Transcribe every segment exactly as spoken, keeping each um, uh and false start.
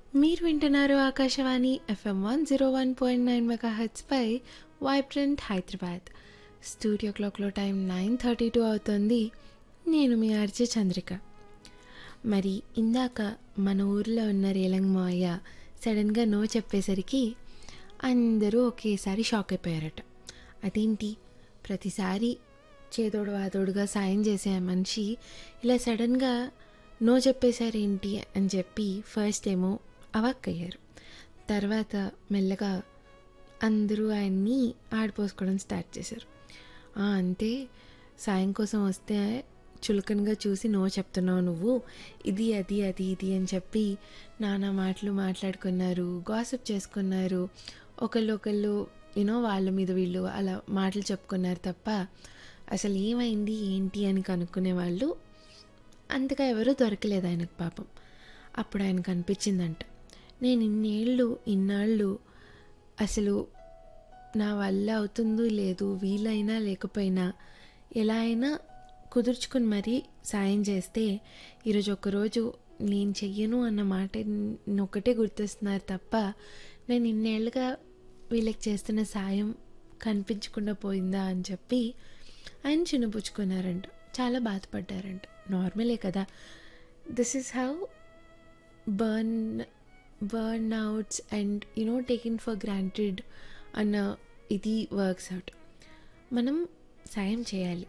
మీరు వింటున్నారు Akashvani FM one zero one point nine mega హెచ్పై vibrant Hyderabad. Studio క్లాక్లో టైం నైన్ థర్టీ టూ అవుతుంది. నేను మీ ఆర్జే చంద్రిక. మరి ఇందాక మన ఊరిలో ఉన్న రేలంగ్ మావయ్య సడన్గా నో చెప్పేసరికి అందరూ ఒకేసారి షాక్ అయిపోయారట. అదేంటి, ప్రతిసారి చేదోడు వాదోడుగా సాయం చేసే ఆ మనిషి ఇలా సడన్గా నో చెప్పేశారేంటి అని చెప్పి ఫస్ట్ ఏమో అవాక్కయ్యారు. తర్వాత మెల్లగా అందరూ ఆయన్ని ఆడిపోసుకోవడం స్టార్ట్ చేశారు. అంతే, సాయం కోసం వస్తే చులకనగా చూసి నో చెప్తున్నావు నువ్వు, ఇది అది అది ఇది అని చెప్పి నానా మాటలు మాట్లాడుకున్నారు, గాసిప్ చేసుకున్నారు. ఒకళ్ళు ఒకళ్ళు యూనో వాళ్ళ మీద వీళ్ళు అలా మాటలు చెప్పుకున్నారు తప్ప అసలు ఏమైంది ఏంటి అని కనుక్కునే వాళ్ళు అంతగా ఎవరూ దొరకలేదు ఆయనకు పాపం. అప్పుడు ఆయనకు అనిపించిందంట, నేను ఇన్నేళ్ళు ఇన్నాళ్ళు అసలు నా వల్ల అవుతుందో లేదు, వీలైనా లేకపోయినా ఎలా అయినా కుదుర్చుకుని మరీ సాయం చేస్తే ఈరోజు ఒకరోజు నేను చెయ్యను అన్న మాట ఒకటే గుర్తొస్తున్నారు తప్ప నేను ఇన్నేళ్ళుగా వీళ్ళకి చేస్తున్న సాయం కనిపించకుండా పోయిందా అని చెప్పి ఆయన చిన్నపుచ్చుకున్నారంట. చాలా బాధపడ్డారంట. నార్మలే కదా, this is how burn burn outs and you know taken for granted అన్న ఇది వర్క్స్ అవుట్. మనం సాయం చేయాలి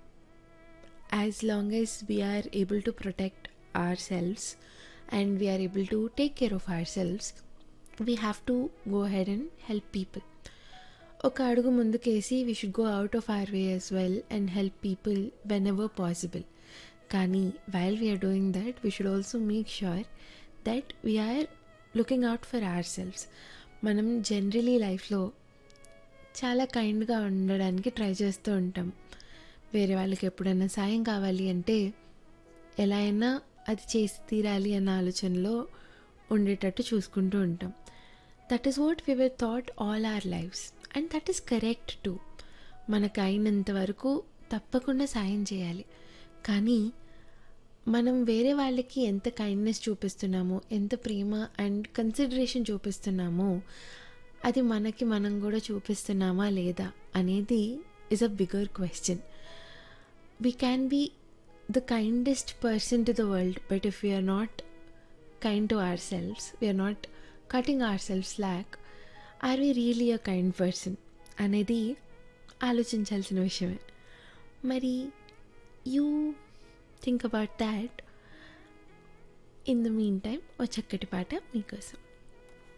as long as we are able to protect our selves and we are able to take care of our selves. We have to go head and help people. ఒక అడుగు ముందుకేసి we should go out of our way as well and help people when ever possible. కానీ while we are doing that we should also make sure that we are looking out for hour selves. మనం generally లైఫ్లో చాలా కైండ్గా ఉండడానికి try చేస్తూ ఉంటాం. వేరే వాళ్ళకి ఎప్పుడైనా సాయం కావాలి అంటే ఎలా అయినా అది చేసి తీరాలి అన్న ఆలోచనలో ఉండేటట్టు చూసుకుంటూ ఉంటాం. That is what we were thought all our lifes and that is correct to. మనకు అయినంత వరకు తప్పకుండా సాయం చేయాలి. కానీ మనం వేరే వాళ్ళకి ఎంత కైండ్నెస్ చూపిస్తున్నామో, ఎంత ప్రేమ అండ్ కన్సిడరేషన్ చూపిస్తున్నామో అది మనకి మనం కూడా చూపిస్తున్నామా లేదా అనేది is a bigger question. We can be the kindest person to the world, but if we are not kind to ourselves, we are not cutting ourselves slack, are we really a kind person అనేది ఆలోచించాల్సిన విషయమే. మరి you think about that. In the mean time ఓ చక్కటి పాట మీకోసం.